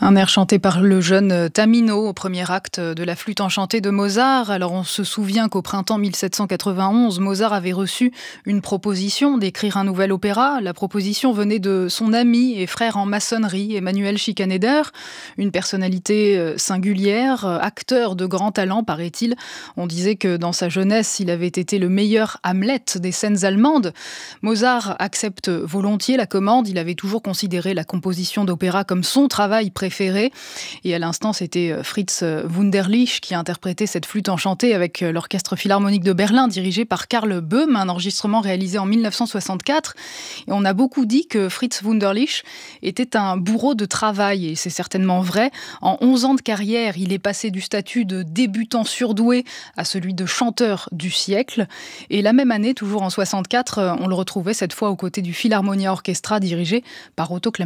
Un air chanté par le jeune Tamino au premier acte de la flûte enchantée de Mozart. Alors on se souvient qu'au printemps 1791, Mozart avait reçu une proposition d'écrire un nouvel opéra. La proposition venait de son ami et frère en maçonnerie, Emmanuel Schikaneder, une personnalité singulière, acteur de grand talent, paraît-il. On disait que dans sa jeunesse, il avait été le meilleur Hamlet des scènes allemandes. Mozart accepte volontiers la commande. Il avait toujours considéré la composition d'opéra comme son travail préféré. Et à l'instant, c'était Fritz Wunderlich qui interprétait cette flûte enchantée avec l'Orchestre Philharmonique de Berlin, dirigé par Karl Böhm, un enregistrement réalisé en 1964. Et on a beaucoup dit que Fritz Wunderlich était un bourreau de travail, et c'est certainement vrai. En 11 ans de carrière, il est passé du statut de débutant surdoué à celui de chanteur du siècle. Et la même année, toujours en 64, on le retrouvait cette fois aux côtés du Philharmonia Orchestra, dirigé par Otto Clemens.